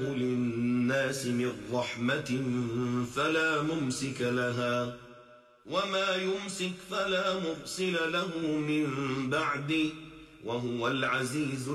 للناس من رحمة فلا ممسك لها وما يمسك فلا مرسل له من بعده وهو العزيز